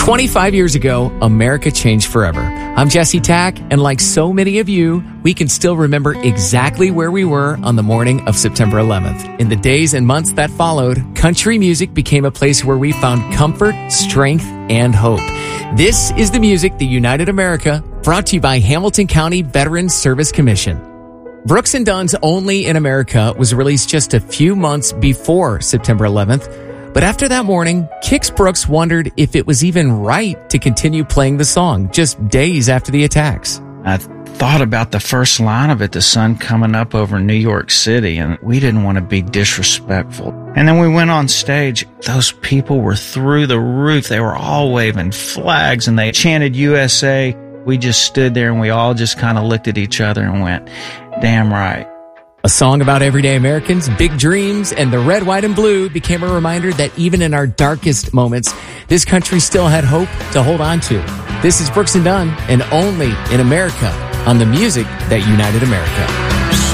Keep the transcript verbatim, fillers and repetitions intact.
twenty-five years ago, America changed forever. I'm Jesse Tack, and like so many of you, we can still remember exactly where we were on the morning of September eleventh. In the days and months that followed, country music became a place where we found comfort, strength, and hope. This is the music that united America, brought to you by Hamilton County Veterans Service Commission. Brooks and Dunn's Only in America was released just a few months before September eleventh. But after that morning, Kix Brooks wondered if it was even right to continue playing the song just days after the attacks. I thought about the first line of it, the sun coming up over New York City, and we didn't want to be disrespectful. And then we went on stage. Those people were through the roof. They were all waving flags, and they chanted U S A. We just stood there, and we all just kind of looked at each other and went, damn right. A song about everyday Americans, big dreams, and the red, white, and blue became a reminder that even in our darkest moments, this country still had hope to hold on to. This is Brooks and Dunn, and Only in America, on the music that united America.